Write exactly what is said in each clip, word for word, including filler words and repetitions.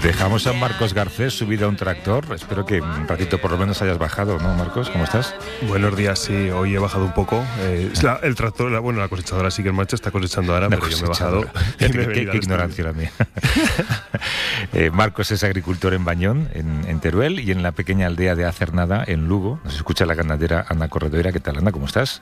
Dejamos a Marcos Garcés subido a un tractor. Espero que un ratito por lo menos hayas bajado, ¿no, Marcos? ¿Cómo estás? Buenos días, sí. Hoy he bajado un poco. Eh, la, el tractor, la, bueno, la cosechadora sigue en marcha, está cosechando ahora, La pero yo me he bajado. Qué, qué, qué, qué ignorancia la mía. eh, Marcos es agricultor en Bañón, en, en Teruel, y en la pequeña aldea de Acernada, en Lugo. Nos escucha la ganadera Ana Corredera. ¿Qué tal, Ana? ¿Cómo estás?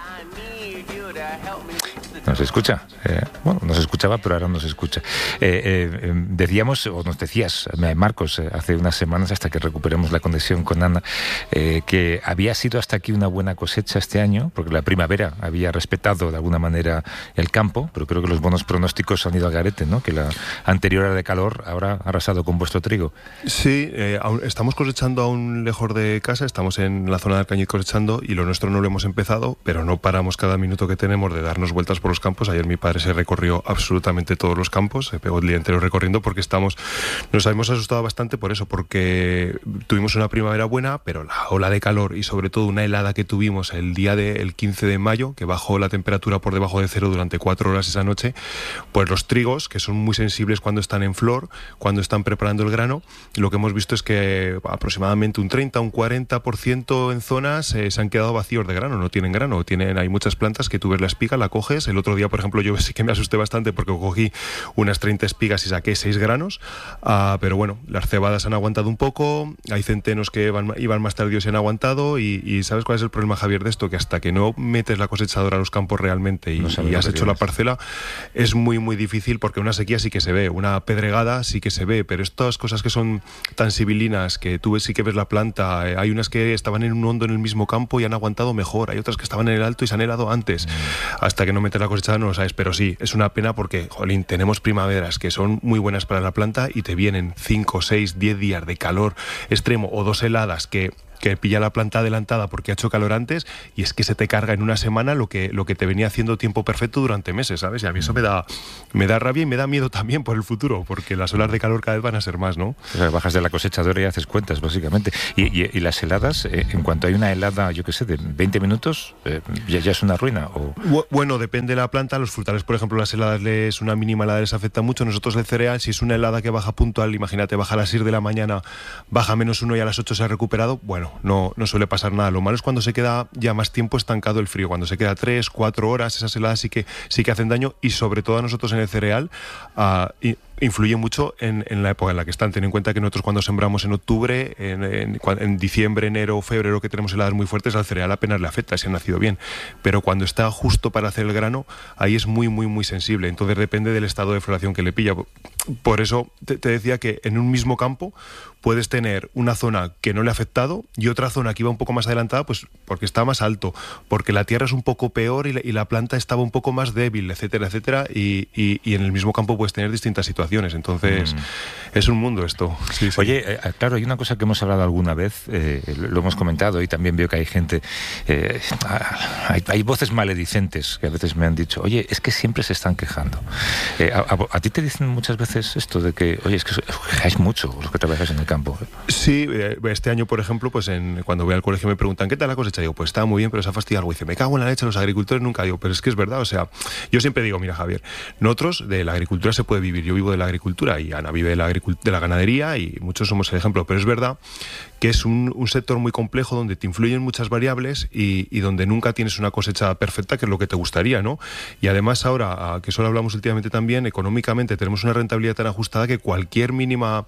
¿Nos escucha? Eh, bueno, nos escuchaba, pero ahora no se escucha. Eh, eh, decíamos, o nos decías, Marcos, eh, hace unas semanas, hasta que recuperemos la conexión con Ana, eh, que había sido hasta aquí una buena cosecha este año, porque la primavera había respetado de alguna manera el campo, pero creo que los buenos pronósticos han ido al garete, ¿no? Que la anterior era de calor, ahora ha arrasado con vuestro trigo. Sí, eh, aún estamos cosechando aún lejos de casa, estamos en la zona de Alcañiz cosechando, y lo nuestro no lo hemos empezado, pero no paramos cada minuto que tenemos de darnos vueltas por los campos. Ayer mi padre se recorrió absolutamente todos los campos, se pegó el día entero recorriendo porque estamos, nos hemos asustado bastante por eso, porque tuvimos una primavera buena, pero la ola de calor y sobre todo una helada que tuvimos el día del quince de mayo, que bajó la temperatura por debajo de cero durante cuatro horas esa noche, pues los trigos, que son muy sensibles cuando están en flor, cuando están preparando el grano, lo que hemos visto es que aproximadamente un treinta, un cuarenta por ciento en zonas eh, se han quedado vacíos de grano, no tienen grano, tienen, hay muchas plantas que tú ves la espiga, la coges, el otro día por ejemplo yo sí que me asusté bastante porque cogí unas treinta espigas y saqué seis granos, uh, pero bueno, las cebadas han aguantado un poco, hay centenos que van, iban más tardíos y han aguantado, y, y ¿sabes cuál es el problema, Javier, de esto? Que hasta que no metes la cosechadora a los campos realmente y, no y has hecho la parcela, es muy muy difícil, porque una sequía sí que se ve, una pedregada sí que se ve, pero estas cosas que son tan sibilinas, que tú ves, sí que ves la planta, eh, hay unas que estaban en un hondo en el mismo campo y han aguantado mejor, hay otras que estaban en el alto y se han helado antes, mm. hasta que no metes la cosechadora no lo sabes, pero sí, es una pena porque, jolín, tenemos primaveras que son muy buenas para la planta y te vienen cinco, seis, diez días de calor extremo o dos heladas que... que pilla la planta adelantada porque ha hecho calor antes, y es que se te carga en una semana lo que, lo que te venía haciendo tiempo perfecto durante meses, ¿sabes? Y a mí eso me da, me da rabia y me da miedo también por el futuro, porque las olas de calor cada vez van a ser más, ¿no? O sea, bajas de la cosechadora y haces cuentas, básicamente. Y, y, y las heladas, eh, en cuanto hay una helada, yo qué sé, de veinte minutos, eh, ya, ya es una ruina. ¿O? Bueno, depende de la planta. Los frutales, por ejemplo, las heladas, les, una mínima helada les afecta mucho. Nosotros el cereal, si es una helada que baja puntual, imagínate, baja a las seis de la mañana, baja menos uno y a las ocho se ha recuperado, bueno, no, no suele pasar nada. Lo malo es cuando se queda ya más tiempo estancado el frío, cuando se queda tres, cuatro horas, esas heladas sí que, sí que hacen daño, y sobre todo a nosotros en el cereal uh, y, influye mucho en, en la época en la que están. Ten en cuenta que nosotros cuando sembramos en octubre, en, en, en diciembre, enero, febrero, que tenemos heladas muy fuertes, al cereal apenas le afecta si ha nacido bien, pero cuando está justo para hacer el grano, ahí es muy muy muy sensible, entonces depende del estado de floración que le pilla. Por eso te, te decía que en un mismo campo puedes tener una zona que no le ha afectado y otra zona que iba un poco más adelantada, pues porque está más alto, porque la tierra es un poco peor y la, y la planta estaba un poco más débil, etcétera, etcétera, y, y, y en el mismo campo puedes tener distintas situaciones. Entonces, mm. es un mundo esto. Sí, sí. Oye, eh, claro, hay una cosa que hemos hablado alguna vez, eh, lo hemos comentado, y también veo que hay gente, eh, hay, hay voces maledicentes que a veces me han dicho, oye, es que siempre se están quejando. Eh, a, a, a ti te dicen muchas veces esto de que, oye, es que quejáis mucho los que trabajáis en el campo. Sí, este año, por ejemplo, pues en, cuando voy al colegio me preguntan ¿qué tal la cosecha? Digo, pues está muy bien, pero se ha fastidiado algo. Y dice, me cago en la leche, los agricultores nunca. Digo, pero es que es verdad, o sea, yo siempre digo, mira, Javier, nosotros de la agricultura se puede vivir, yo vivo de la agricultura y Ana vive de la, de la ganadería y muchos somos el ejemplo, pero es verdad que es un, un sector muy complejo donde te influyen muchas variables y, y donde nunca tienes una cosecha perfecta, que es lo que te gustaría, ¿no? Y además ahora, que solo hablamos últimamente también, económicamente tenemos una rentabilidad tan ajustada que cualquier mínima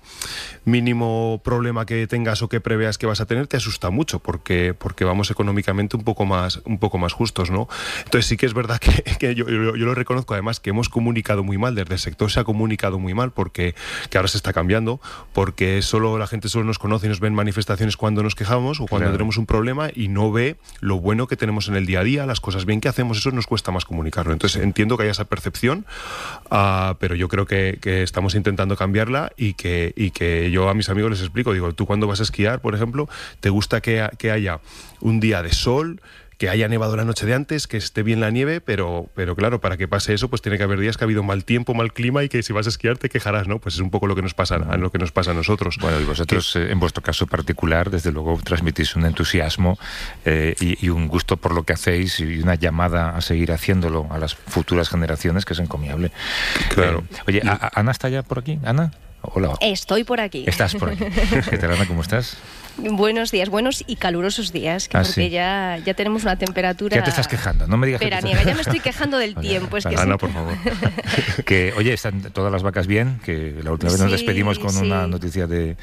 mínimo problema que tengas o que preveas que vas a tener te asusta mucho, porque, porque vamos económicamente un poco más un poco más justos, ¿no? Entonces sí que es verdad que, que yo, yo, yo lo reconozco, además, que hemos comunicado muy mal, desde el sector se ha comunicado muy mal, porque que ahora se está cambiando, porque solo la gente solo nos conoce y nos ven manifestaciones cuando nos quejamos o cuando claro. tenemos un problema, y no ve lo bueno que tenemos en el día a día, las cosas bien que hacemos, eso nos cuesta más comunicarlo. Entonces entiendo que haya esa percepción, uh, pero yo creo que, que estamos intentando cambiarla, y que, y que yo a mis amigos les explico, digo, tú cuando vas a esquiar, por ejemplo, te gusta que, que haya un día de sol, que haya nevado la noche de antes, que esté bien la nieve, pero, pero claro, para que pase eso, pues tiene que haber días que ha habido mal tiempo, mal clima, y que si vas a esquiar te quejarás, ¿no? Pues es un poco lo que nos pasa, a lo que nos pasa a nosotros. Bueno, y vosotros, que, eh, en vuestro caso particular, desde luego transmitís un entusiasmo eh, y, y un gusto por lo que hacéis, y una llamada a seguir haciéndolo a las futuras generaciones, que es encomiable. Claro. Eh, oye, y... ¿Ana está ya por aquí? ¿Ana? Hola. Estoy por aquí. Estás por aquí. ¿Qué tal, Ana? ¿Cómo estás? Buenos días, buenos y calurosos días, que ah, porque sí. ya, ya tenemos una temperatura... Ya te estás quejando, no me digas veraniega. que te... Ya me estoy quejando del tiempo. Es que Ana, sí. por favor. Que, oye, ¿están todas las vacas bien? Que la última vez nos Sí, despedimos con sí. una noticia de...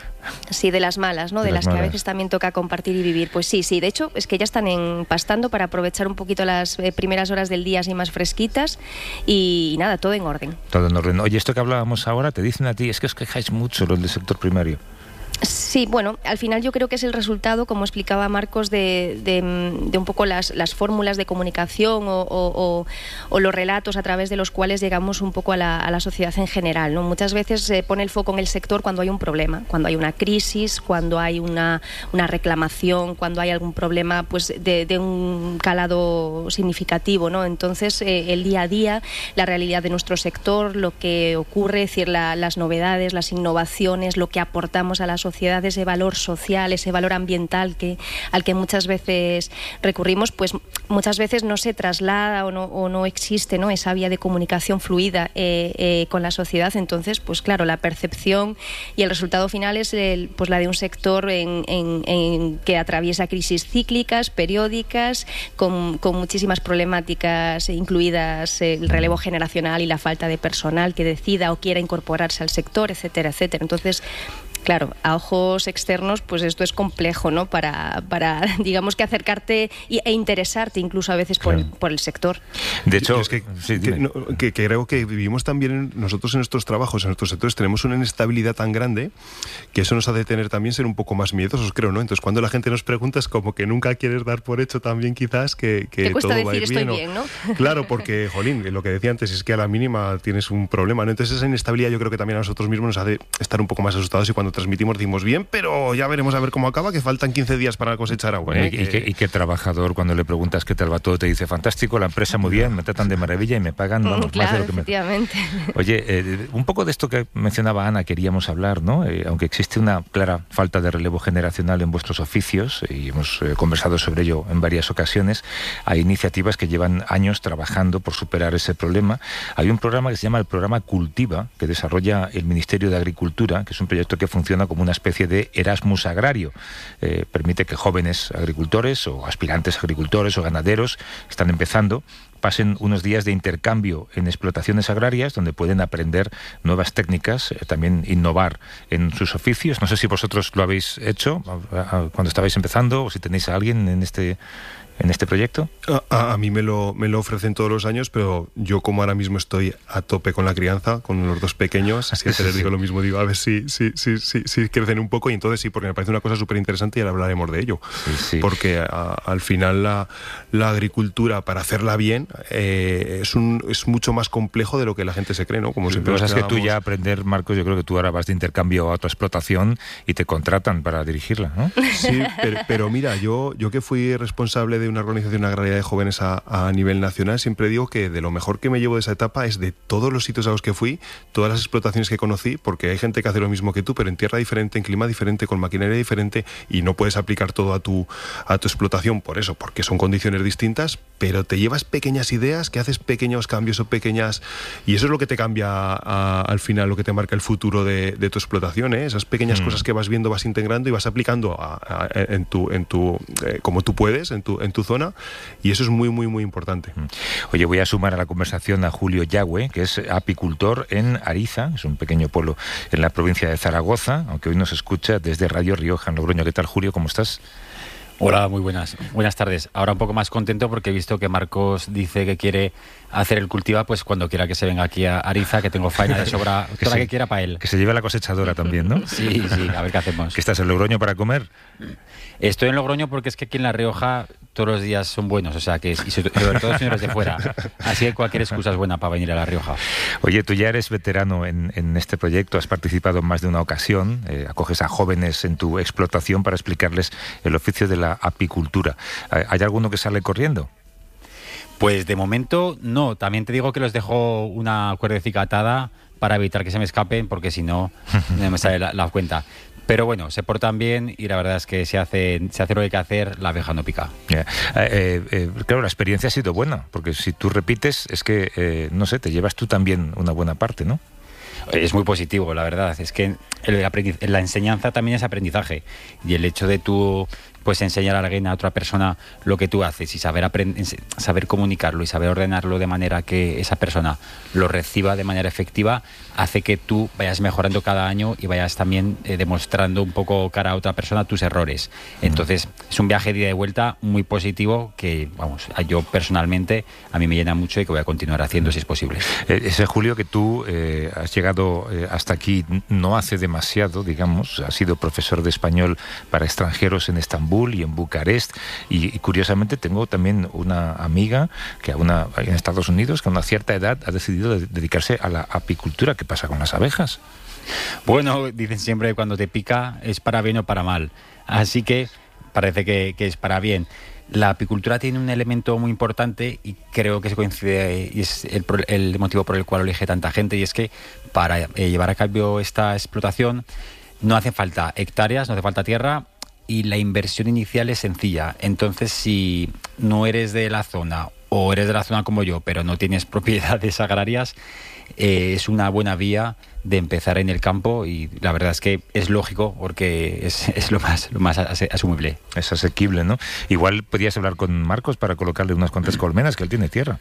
Sí, de las malas, ¿no? De De, las las, que malas. a veces también toca compartir y vivir. Pues sí, sí. De hecho, es que ya están empastando para aprovechar un poquito las eh, primeras horas del día así más fresquitas y, y nada, todo en orden. Todo en orden. Oye, esto que hablábamos ahora, te dicen a ti, es que os quejáis mucho los del sector primario. Sí, bueno, al final yo creo que es el resultado, como explicaba Marcos, de, de, de un poco las, las fórmulas de comunicación o, o, o, o los relatos a través de los cuales llegamos un poco a la, a la sociedad en general, ¿no? Muchas veces se pone el foco en el sector cuando hay un problema, cuando hay una crisis, cuando hay una, una reclamación, cuando hay algún problema pues de, de un calado significativo, ¿no? Entonces, eh, el día a día, la realidad de nuestro sector, lo que ocurre, es decir, la, las novedades, las innovaciones, lo que aportamos a la sociedad, ese valor social, ese valor ambiental que, al que muchas veces recurrimos, pues muchas veces no se traslada o no, o no existe, ¿no? Esa vía de comunicación fluida eh, eh, con la sociedad. Entonces, pues claro, la percepción y el resultado final es el, pues la de un sector en, en, en que atraviesa crisis cíclicas, periódicas, con, con muchísimas problemáticas, incluidas el relevo generacional y la falta de personal que decida o quiera incorporarse al sector, etcétera, etcétera. Entonces, claro, a ojos externos, pues esto es complejo, ¿no? Para, para digamos que acercarte y, e interesarte incluso a veces por, claro. el, por el sector. De hecho, es que, sí, que, no, que, que creo que vivimos también nosotros en nuestros trabajos, en nuestros sectores, tenemos una inestabilidad tan grande que eso nos hace tener también ser un poco más miedosos, creo, ¿no? Entonces, cuando la gente nos pregunta es como que nunca quieres dar por hecho también quizás que, que Te cuesta todo va a decir ir estoy bien. bien, O, ¿no? claro, porque, jolín, lo que decía antes es que a la mínima tienes un problema, ¿no? Entonces, esa inestabilidad yo creo que también a nosotros mismos nos hace estar un poco más asustados y cuando transmitimos decimos bien, pero ya veremos a ver cómo acaba, que faltan quince días para cosechar agua. Bueno, ¿eh? y, y, que, y que el trabajador, cuando le preguntas qué tal va todo, te dice fantástico, la empresa muy bien, me tratan de maravilla y me pagan vamos, claro, más de lo que me... efectivamente. Oye, eh, un poco de esto que mencionaba Ana queríamos hablar, ¿no? Eh, aunque existe una clara falta de relevo generacional en vuestros oficios, y hemos eh, conversado sobre ello en varias ocasiones, hay iniciativas que llevan años trabajando por superar ese problema. Hay un programa que se llama el programa Cultiva, que desarrolla el Ministerio de Agricultura, que es un proyecto que funciona como una especie de Erasmus agrario. Eh, permite que jóvenes agricultores o aspirantes agricultores o ganaderos que están empezando pasen unos días de intercambio en explotaciones agrarias donde pueden aprender nuevas técnicas, eh, también innovar en sus oficios. No sé si vosotros lo habéis hecho a, a, cuando estabais empezando o si tenéis a alguien en este en este proyecto. A, a mí me lo, me lo ofrecen todos los años, pero yo como ahora mismo estoy a tope con la crianza, con los dos pequeños, así que les digo lo mismo, digo, a ver si, si, si, si, si crecen un poco y entonces sí, porque me parece una cosa súper interesante y ahora hablaremos de ello. Sí, sí. Porque a, al final la, la agricultura, para hacerla bien, eh, es, un, es mucho más complejo de lo que la gente se cree, ¿no? Como siempre Lo que pasa es que tú quedábamos... ya aprender, Marcos, yo creo que tú ahora vas de intercambio a otra explotación y te contratan para dirigirla, ¿no? Sí, pero, pero mira, yo, yo que fui responsable de una organización agraria de jóvenes a, a nivel nacional, siempre digo que de lo mejor que me llevo de esa etapa es de todos los sitios a los que fui, todas las explotaciones que conocí, porque hay gente que hace lo mismo que tú, pero en tierra diferente, en clima diferente, con maquinaria diferente, y no puedes aplicar todo a tu, a tu explotación por eso, porque son condiciones distintas, pero te llevas pequeñas ideas, que haces pequeños cambios o pequeñas... Y eso es lo que te cambia a, al final, lo que te marca el futuro de, de tu explotación, ¿eh? Esas pequeñas mm. cosas que vas viendo, vas integrando y vas aplicando a, a, en tu, en tu, eh, como tú puedes, en tu, en tu zona, y eso es muy, muy, muy importante. Oye, voy a sumar a la conversación a Julio Yagüe, que es apicultor en Ariza, es un pequeño pueblo en la provincia de Zaragoza, aunque hoy nos escucha desde Radio Rioja, en Logroño. ¿Qué tal, Julio? ¿Cómo estás? Hola, muy buenas. Buenas tardes. Ahora un poco más contento porque he visto que Marcos dice que quiere hacer el Cultiva, pues cuando quiera que se venga aquí a Ariza, que tengo faena de sobra, que toda se, que quiera para él. Que se lleve la cosechadora también, ¿no? Sí, sí, a ver qué hacemos. ¿Que estás en Logroño para comer? Estoy en Logroño porque es que aquí en La Rioja todos los días son buenos, o sea que, y sobre todo señores de fuera, así que cualquier excusa es buena para venir a La Rioja. Oye, tú ya eres veterano en, en este proyecto, has participado en más de una ocasión, eh, acoges a jóvenes en tu explotación para explicarles el oficio de la apicultura. ¿Hay alguno que sale corriendo? Pues de momento no, también te digo que los dejo una cuerdecica atada para evitar que se me escapen, porque si no, no me sale la, la cuenta. Pero bueno, se portan bien y la verdad es que se hace, se hace lo que hay que hacer, la abeja no pica. Yeah. Eh, eh, claro, la experiencia ha sido buena, porque si tú repites, es que, eh, no sé, te llevas tú también una buena parte, ¿no? Es muy positivo, la verdad. Es que el aprendiz- la enseñanza también es aprendizaje. Y el hecho de tú pues enseñar a alguien, a otra persona, lo que tú haces y saber aprend- saber comunicarlo y saber ordenarlo de manera que esa persona lo reciba de manera efectiva, hace que tú vayas mejorando cada año y vayas también eh, demostrando un poco cara a otra persona tus errores. Entonces, es un viaje de ida y vuelta muy positivo que, vamos, yo personalmente, a mí me llena mucho y que voy a continuar haciendo si es posible. Eh, ese Julio que tú eh, has llegado eh, hasta aquí no hace demasiado, digamos, has sido profesor de español para extranjeros en Estambul y en Bucarest, y, y curiosamente tengo también una amiga que a una, en Estados Unidos, que a una cierta edad ha decidido de, dedicarse a la apicultura. ¿Qué pasa con las abejas? Bueno, dicen siempre que cuando te pica es para bien o para mal, así que parece que, que es para bien. La apicultura tiene un elemento muy importante y creo que se coincide y es el, el motivo por el cual lo elige tanta gente, y es que para eh, llevar a cabo esta explotación no hacen falta hectáreas, no hace falta tierra, y la inversión inicial es sencilla. Entonces, si no eres de la zona o eres de la zona como yo, pero no tienes propiedades agrarias, eh, es una buena vía de empezar en el campo, y la verdad es que es lógico porque es, es lo más lo más asumible. Es asequible, ¿no? Igual podías hablar con Marcos para colocarle unas cuantas colmenas, que él tiene tierra.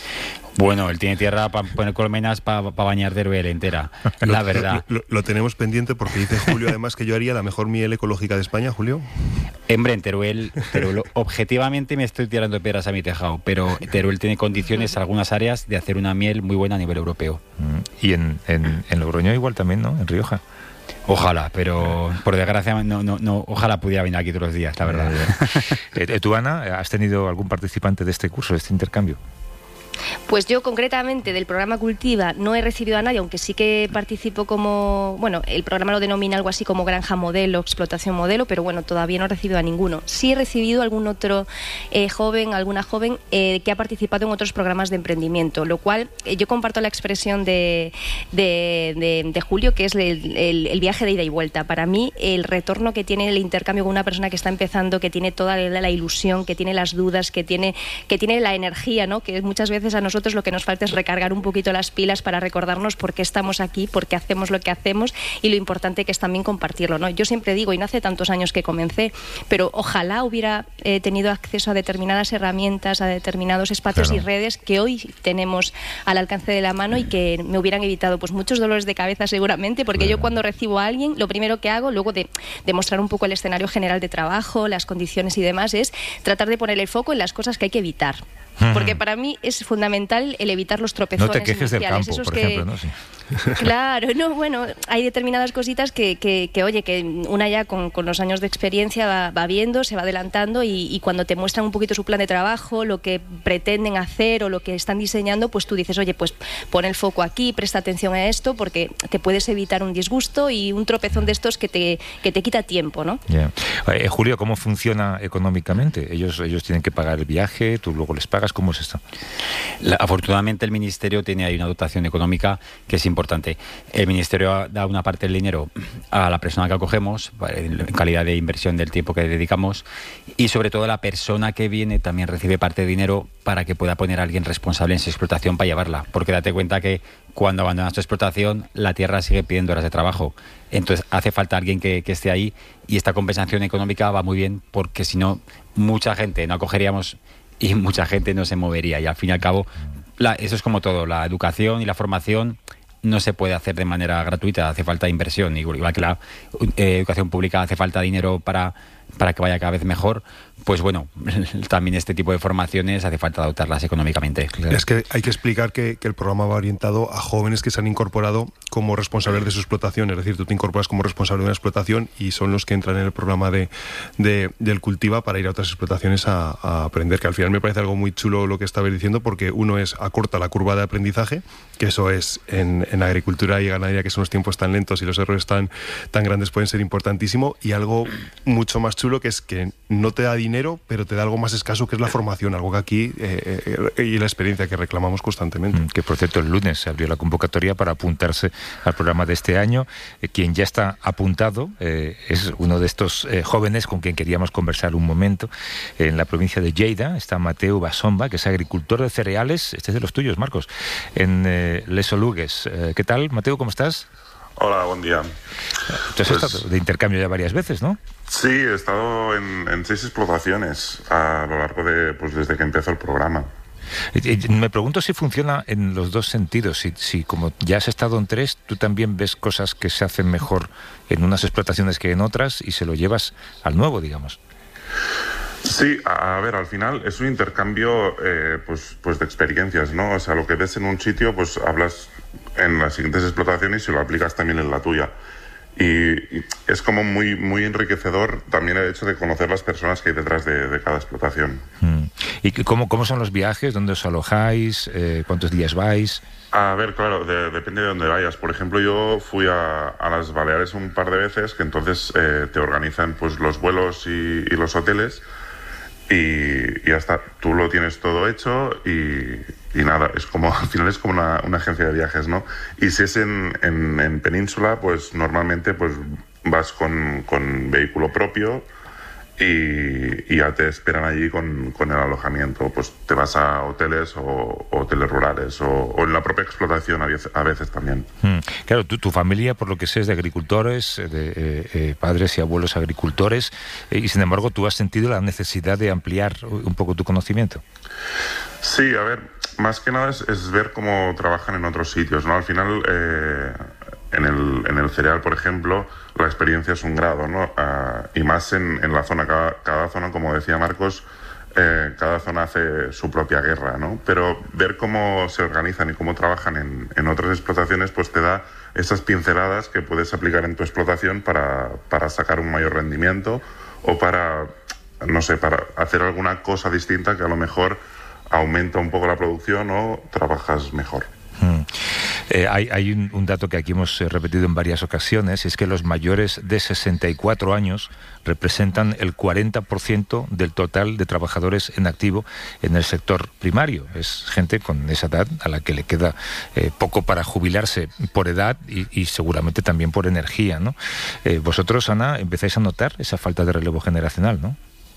Bueno, él tiene tierra para poner colmenas para pa bañar Teruel entera, la verdad. Lo, lo, lo tenemos pendiente porque dice Julio además que yo haría la mejor miel ecológica de España, Julio. Hombre, en Teruel, Teruel, objetivamente me estoy tirando piedras a mi tejado, pero Teruel tiene condiciones, algunas áreas, de hacer una miel muy buena a nivel europeo. Y en, en, en Logroño igual también, ¿no? En Rioja. Ojalá, pero por desgracia no, no, no, ojalá pudiera venir aquí todos los días, la verdad. Eh, ¿Tú, Ana, has tenido algún participante de este curso, de este intercambio? Pues yo concretamente del programa Cultiva no he recibido a nadie, aunque sí que participo como, bueno, el programa lo denomina algo así como granja modelo, explotación modelo, pero bueno, todavía no he recibido a ninguno. Sí he recibido a algún otro eh, joven, alguna joven eh, que ha participado en otros programas de emprendimiento, lo cual eh, yo comparto la expresión de, de, de, de Julio, que es el, el, el viaje de ida y vuelta. Para mí el retorno que tiene el intercambio con una persona que está empezando, que tiene toda la, la ilusión, que tiene las dudas, que tiene, que tiene la energía, ¿no? Que muchas veces a nosotros lo que nos falta es recargar un poquito las pilas para recordarnos por qué estamos aquí, por qué hacemos lo que hacemos, y lo importante que es también compartirlo, ¿no? Yo siempre digo, y no hace tantos años que comencé, pero ojalá hubiera eh, tenido acceso a determinadas herramientas, a determinados espacios claro. y redes que hoy tenemos al alcance de la mano y que me hubieran evitado pues muchos dolores de cabeza seguramente, porque claro. yo cuando recibo a alguien, lo primero que hago, luego de demostrar un poco el escenario general de trabajo, las condiciones y demás, es tratar de poner el foco en las cosas que hay que evitar. Porque para mí es fundamental el evitar los tropezones No te quejes iniciales. del campo, Esos por que, ejemplo, ¿no? Sí. Claro, no, bueno, hay determinadas cositas que, que, que oye, que una ya con, con los años de experiencia va, va viendo, se va adelantando, y, y cuando te muestran un poquito su plan de trabajo, lo que pretenden hacer o lo que están diseñando, pues tú dices, oye, pues pon el foco aquí, presta atención a esto, porque te puedes evitar un disgusto y un tropezón de estos que te, que te quita tiempo, ¿no? Yeah. Eh, Julio, ¿cómo funciona económicamente? Ellos, ellos tienen que pagar el viaje, tú luego les pagas, ¿cómo es esto? La, afortunadamente el Ministerio tiene ahí una dotación económica que es importante. El Ministerio da una parte del dinero a la persona que acogemos, en calidad de inversión del tiempo que dedicamos, y sobre todo la persona que viene también recibe parte de dinero para que pueda poner a alguien responsable en su explotación para llevarla. Porque date cuenta que cuando abandonas tu explotación, la tierra sigue pidiendo horas de trabajo. Entonces hace falta alguien que, que esté ahí, y esta compensación económica va muy bien, porque si no, mucha gente no acogeríamos y mucha gente no se movería. Y al fin y al cabo, la, eso es como todo, la educación y la formación no se puede hacer de manera gratuita, hace falta inversión, igual que la eh, educación pública hace falta dinero para, para que vaya cada vez mejor. Pues bueno, también este tipo de formaciones hace falta dotarlas económicamente. Claro. Es que hay que explicar que, que el programa va orientado a jóvenes que se han incorporado como responsables de su explotación, es decir, tú te incorporas como responsable de una explotación y son los que entran en el programa de, de del Cultiva para ir a otras explotaciones a, a aprender, que al final me parece algo muy chulo lo que estabais diciendo, porque uno es acorta la curva de aprendizaje, que eso es en, en agricultura y ganadería, que son los tiempos tan lentos y los errores tan, tan grandes, pueden ser importantísimo, y algo mucho más chulo que es que no te da dinero, pero te da algo más escaso, que es la formación, algo que aquí eh, eh, y la experiencia que reclamamos constantemente. Mm, que por cierto el lunes se abrió la convocatoria para apuntarse al programa de este año. Eh, quien ya está apuntado eh, es uno de estos eh, jóvenes con quien queríamos conversar un momento. En la provincia de Lleida está Mateu Basomba, que es agricultor de cereales, este es de los tuyos, Marcos, en eh, Les Olugues. Eh, Eh, ¿Qué tal, Mateu? ¿Cómo estás? Hola, buen día. Tú has pues, estado de intercambio ya varias veces, ¿no? Sí, he estado en, en seis explotaciones a lo largo de, pues desde que empezó el programa. Me pregunto si funciona en los dos sentidos, si, si como ya has estado en tres, tú también ves cosas que se hacen mejor en unas explotaciones que en otras y se lo llevas al nuevo, digamos. Sí, a, a ver, al final es un intercambio eh, pues, pues de experiencias, ¿no? O sea, lo que ves en un sitio, pues hablas en las siguientes explotaciones y lo aplicas también en la tuya. Y, y es como muy, muy enriquecedor también el hecho de conocer las personas que hay detrás de, de cada explotación. Mm. ¿Y cómo, cómo son los viajes? ¿Dónde os alojáis? Eh, ¿Cuántos días vais? A ver, claro, de, depende de dónde vayas. Por ejemplo, yo fui a, a las Baleares un par de veces, que entonces eh, te organizan pues los vuelos y, y los hoteles. Y, y hasta tú lo tienes todo hecho y, y nada, es como al final es como una, una agencia de viajes, ¿no? Y si es en, en, en península, pues normalmente pues vas con, con vehículo propio y, y ya te esperan allí con, con el alojamiento. Pues te vas a hoteles o, o hoteles rurales o, o en la propia explotación a veces, a veces también. Mm, claro, tu, tu familia, por lo que sé, es de agricultores, de eh, eh, padres y abuelos agricultores, eh, y sin embargo tú has sentido la necesidad de ampliar un poco tu conocimiento. Sí, a ver, más que nada es, es ver cómo trabajan en otros sitios, ¿no? Al final, eh, en, el, en el cereal, por ejemplo, la experiencia es un grado, ¿no? Uh, y más en, en la zona, cada, cada zona, como decía Marcos, eh, cada zona hace su propia guerra, ¿no? Pero ver cómo se organizan y cómo trabajan en, en otras explotaciones, pues te da esas pinceladas que puedes aplicar en tu explotación para, para sacar un mayor rendimiento o para, no sé, para hacer alguna cosa distinta que a lo mejor aumenta un poco la producción o trabajas mejor. Hmm. Eh, hay hay un, un dato que aquí hemos eh, repetido en varias ocasiones, y es que los mayores de sesenta y cuatro años representan el cuarenta por ciento del total de trabajadores en activo en el sector primario. Es gente con esa edad a la que le queda eh, poco para jubilarse por edad y, y seguramente también por energía, ¿no? Eh, vosotros, Ana, empezáis a notar esa falta de relevo generacional, ¿no?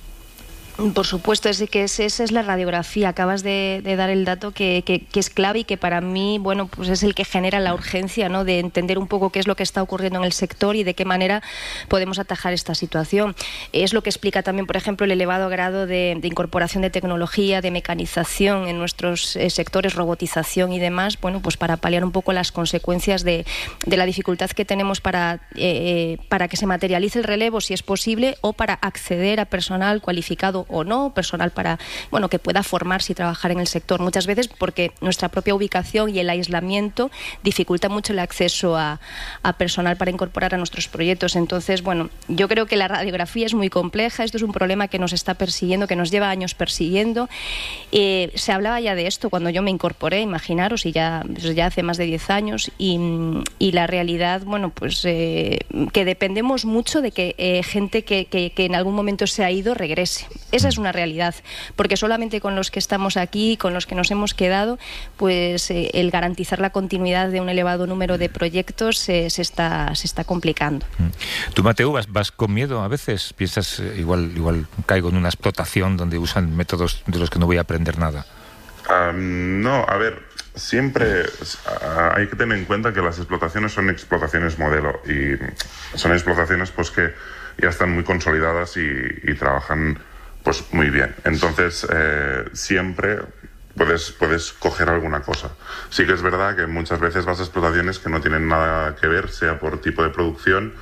Por supuesto, es que esa es la radiografía. Acabas de, de dar el dato que, que, que es clave y que para mí, bueno, pues es el que genera la urgencia, ¿no?, de entender un poco qué es lo que está ocurriendo en el sector y de qué manera podemos atajar esta situación. Es lo que explica también, por ejemplo, el elevado grado de, de incorporación de tecnología, de mecanización en nuestros eh, sectores, robotización y demás, bueno, pues para paliar un poco las consecuencias de, de la dificultad que tenemos para, eh, para que se materialice el relevo, si es posible, o para acceder a personal cualificado o no, personal para, bueno, que pueda formarse y trabajar en el sector. Muchas veces porque nuestra propia ubicación y el aislamiento dificulta mucho el acceso a, a personal para incorporar a nuestros proyectos. Entonces, bueno, yo creo que la radiografía es muy compleja. Esto es un problema que nos está persiguiendo, que nos lleva años persiguiendo. Eh, se hablaba ya de esto cuando yo me incorporé, imaginaros, y ya, pues ya hace más de diez años, y, y la realidad, bueno, pues eh, que dependemos mucho de que eh, gente que, que, que en algún momento se ha ido regrese. Esa es una realidad, porque solamente con los que estamos aquí, con los que nos hemos quedado, pues eh, el garantizar la continuidad de un elevado número de proyectos eh, se está se está complicando. ¿Tú, Mateu, vas, vas con miedo a veces? ¿Piensas, eh, igual, igual caigo en una explotación donde usan métodos de los que no voy a aprender nada? Um, no, a ver, siempre uh, hay que tener en cuenta que las explotaciones son explotaciones modelo y son explotaciones pues que ya están muy consolidadas y, y trabajan pues muy bien. Entonces, eh, siempre puedes, puedes coger alguna cosa. Sí que es verdad que muchas veces vas a explotaciones que no tienen nada que ver, sea por tipo de producción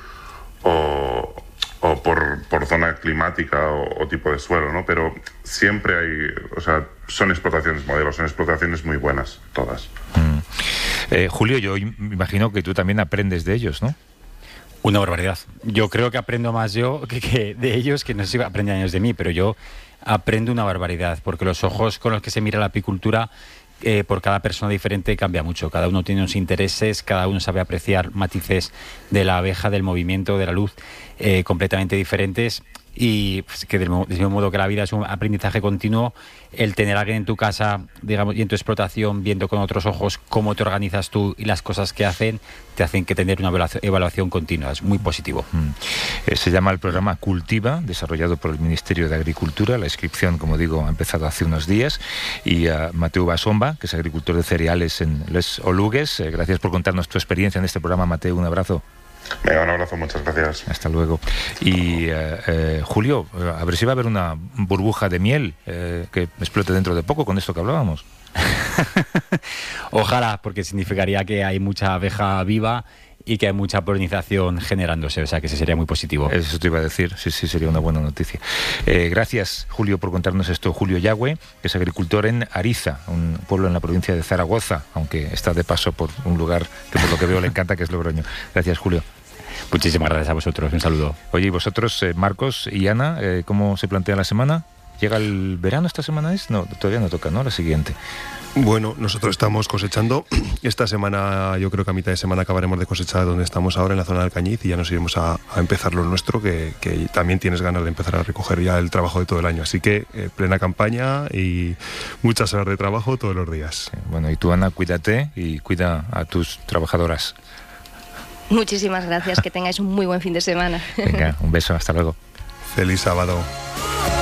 o, o por, por zona climática o, o tipo de suelo, ¿no? Pero siempre hay, o sea, son explotaciones modelos, son explotaciones muy buenas, todas. Mm. Eh, Julio, yo imagino que tú también aprendes de ellos, ¿no? Una barbaridad. Yo creo que aprendo más yo que, que de ellos, que no sé si aprenden años de mí, pero yo aprendo una barbaridad, porque los ojos con los que se mira la apicultura eh, por cada persona diferente cambia mucho. Cada uno tiene unos intereses, cada uno sabe apreciar matices de la abeja, del movimiento, de la luz, eh, completamente diferentes. y pues, que del, del mismo modo que la vida es un aprendizaje continuo, el tener a alguien en tu casa, digamos, y en tu explotación, viendo con otros ojos cómo te organizas tú y las cosas que hacen, te hacen que tener una evaluación, evaluación continua. Es muy positivo. Mm. Eh, se llama el programa Cultiva, desarrollado por el Ministerio de Agricultura. La inscripción, como digo, ha empezado hace unos días. Y uh, Mateu Basomba, que es agricultor de cereales en Les Oluges, eh, gracias por contarnos tu experiencia en este programa, Mateu. Un abrazo. Venga, un abrazo, muchas gracias. Hasta luego. Y eh, eh, Julio, a ver si va a haber una burbuja de miel eh, que explote dentro de poco con esto que hablábamos. Ojalá, porque significaría que hay mucha abeja viva y que hay mucha polinización generándose, o sea que eso sería muy positivo. Eso te iba a decir, sí, sí, sería una buena noticia. Eh, gracias, Julio, por contarnos esto. Julio Yagüe, que es agricultor en Ariza, un pueblo en la provincia de Zaragoza, aunque está de paso por un lugar que por lo que veo le encanta, que es Logroño. Gracias, Julio. Muchísimas gracias a vosotros, un saludo. Oye, y vosotros, eh, Marcos y Ana, eh, ¿cómo se plantea la semana? ¿Llega el verano esta semana? ¿Es? No, todavía no toca, ¿no? La siguiente. Bueno, nosotros estamos cosechando. Esta semana, yo creo que a mitad de semana acabaremos de cosechar donde estamos ahora, en la zona de Alcañiz, y ya nos iremos a, a empezar lo nuestro, que, que también tienes ganas de empezar a recoger ya el trabajo de todo el año. Así que eh, plena campaña y muchas horas de trabajo todos los días. Sí, bueno, y tú, Ana, cuídate y cuida a tus trabajadoras. Muchísimas gracias, que tengáis un muy buen fin de semana. Venga, un beso, hasta luego. Feliz sábado.